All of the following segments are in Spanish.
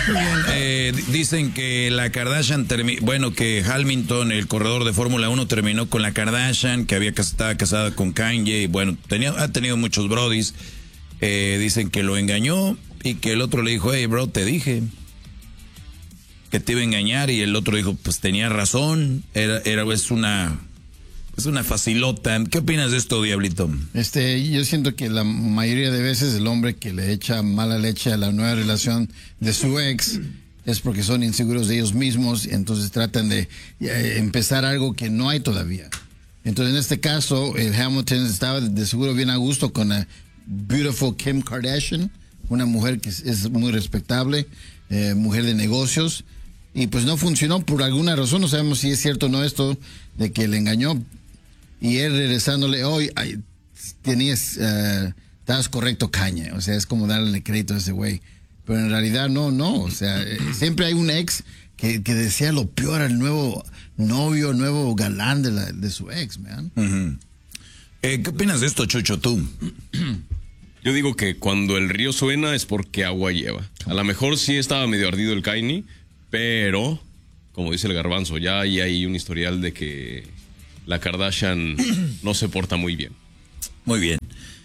Dicen que la Kardashian que Hamilton, el corredor de Fórmula 1, terminó con la Kardashian, que estaba casada con Kanye, y bueno, ha tenido muchos brodis. Dicen que lo engañó y que el otro le dijo, hey bro, te dije que te iba a engañar, y el otro dijo, pues tenía razón, es una facilota. ¿Qué opinas de esto, Diablito? Yo siento que la mayoría de veces el hombre que le echa mala leche a la nueva relación de su ex es porque son inseguros de ellos mismos, y entonces tratan de empezar algo que no hay todavía. Entonces, en este caso, el Hamilton estaba de seguro bien a gusto con la beautiful Kim Kardashian, una mujer que es muy respetable, mujer de negocios, y pues no funcionó por alguna razón. No sabemos si es cierto o no esto de que le engañó, y él regresándole hoy, estabas correcto, Kanye. O sea, es como darle crédito a ese güey, pero en realidad no, o sea, siempre hay un ex que desea lo peor al nuevo novio, nuevo galán de su ex, man. Uh-huh. ¿Qué opinas de esto, Chucho, tú? Yo digo que cuando el río suena es porque agua lleva. A lo mejor sí estaba medio ardido el Kanye, pero, como dice el Garbanzo, ya hay un historial de que la Kardashian no se porta muy bien. Muy bien.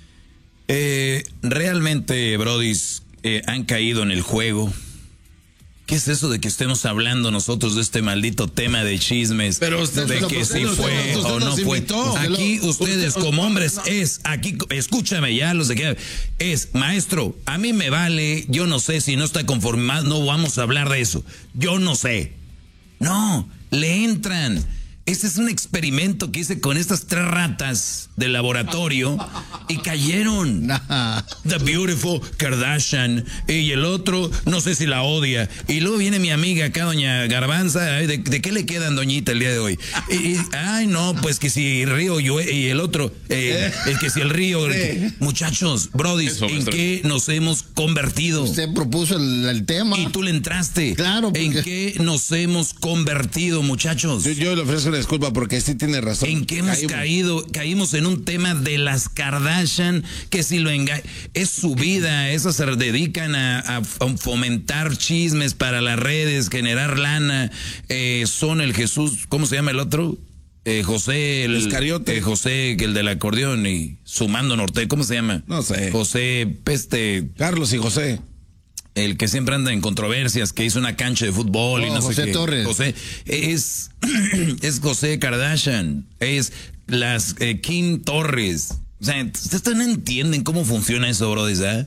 Realmente, brodis, han caído en el juego. ¿Qué es eso de que estemos hablando nosotros de este maldito tema de chismes? Pero usted, de que si fue o no fue. Aquí ustedes como hombres escúchame ya, los de que maestro, a mí me vale, yo no sé si no está conformado, no vamos a hablar de eso. Yo no sé. No, le entran. Este es un experimento que hice con estas 3 ratas de laboratorio y cayeron. The Beautiful Kardashian. Y el otro, no sé si la odia. Y luego viene mi amiga acá, doña Garbanza. ¿De qué le quedan, doñita, el día de hoy? Ay, no, pues que si Río y el otro, el que si el Río. Muchachos, brodis, ¿en qué nos hemos convertido? Usted propuso el tema. Y tú le entraste. Claro. ¿En qué nos hemos convertido, muchachos? Yo le ofrezco una disculpa porque sí tiene razón. ¿En qué hemos caído? Caímos en un tema de las Kardashian, que si lo engañan, es su vida, esas se dedican a fomentar chismes para las redes, generar lana, son el Jesús, ¿cómo se llama el otro? José, el Iscariote. José, el del acordeón, y Sumando Norte, ¿cómo se llama? No sé. José, Carlos y José. El que siempre anda en controversias, que hizo una cancha de fútbol y no José sé qué. Torres. José es José Kardashian, es las Kim Torres. O sea, ustedes no entienden cómo funciona eso, bro, ¿eh?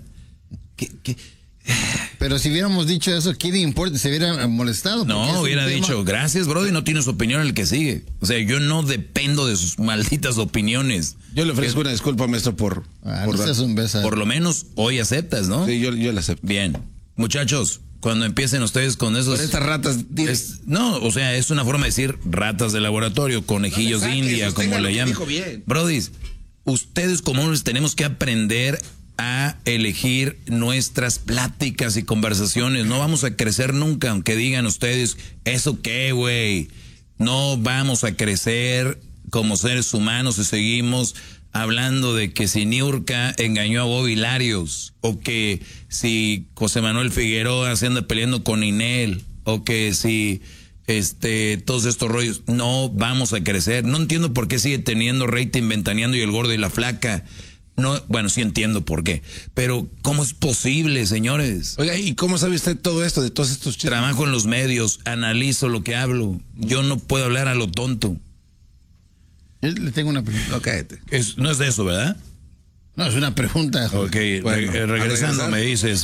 Pero si hubiéramos dicho eso, ¿qué le importa? Se hubiera molestado. No, hubiera dicho, gracias, Brody, no tiene su opinión el que sigue. O sea, yo no dependo de sus malditas opiniones. Yo le ofrezco una disculpa, maestro, por lo menos hoy aceptas, ¿no? Sí, yo la acepto. Bien. Muchachos, cuando empiecen ustedes con esos... Por estas ratas... No, o sea, es una forma de decir ratas de laboratorio, conejillos de India, como le llaman. Brody, ustedes como hombres tenemos que aprender a elegir nuestras pláticas y conversaciones. No vamos a crecer nunca, aunque digan ustedes, ¿eso qué, güey? No vamos a crecer como seres humanos si seguimos hablando de que si Niurka engañó a Bobby Larios, o que si José Manuel Figueroa se anda peleando con Inel, o que si todos estos rollos. No vamos a crecer. No entiendo por qué sigue teniendo rating Ventaneando y El Gordo y la Flaca. No, bueno, sí entiendo por qué, pero ¿cómo es posible, señores? Oiga, ¿y cómo sabe usted todo esto, de todos estos chistes? Trabajo en los medios, analizo lo que hablo. Yo no puedo hablar a lo tonto. Yo le tengo una pregunta. Okay. No es de eso, ¿verdad? No, es una pregunta. Ok, bueno, regresando me dices.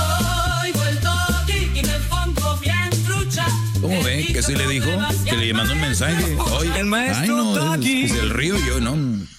¿Cómo ven? Que sí le dijo, que le mandó un mensaje. Oye, el maestro es el Río, yo no.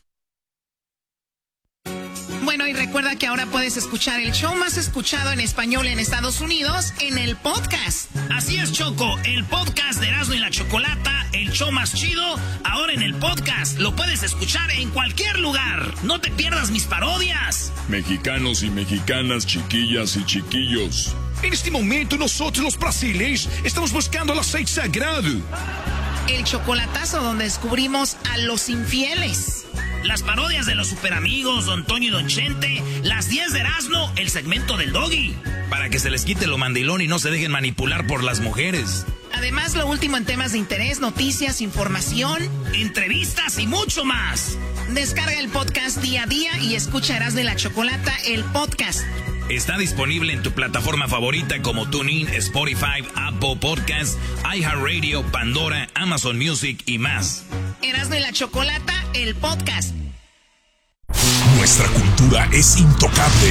Bueno, y recuerda que ahora puedes escuchar el show más escuchado en español en Estados Unidos en el podcast. Así es, Choco, el podcast de Erasmo y la Chocolata, el show más chido, ahora en el podcast. Lo puedes escuchar en cualquier lugar. No te pierdas mis parodias. Mexicanos y mexicanas, chiquillas y chiquillos. En este momento nosotros los brasileños estamos buscando el aceite sagrado. El chocolatazo donde descubrimos a los infieles. las parodias de los Superamigos, Don Toño y Don Chente, las 10 de Erasmo, el segmento del Doggy. Para que se les quite lo mandilón y no se dejen manipular por las mujeres. Además, lo último en temas de interés, noticias, información, entrevistas y mucho más. Descarga el podcast día a día y escucha Erasmo y la Chocolata, el podcast. Está disponible en tu plataforma favorita como TuneIn, Spotify, Apple Podcasts, iHeartRadio, Pandora, Amazon Music y más. Erasmo y la Chocolata, el podcast. Nuestra cultura es intocable.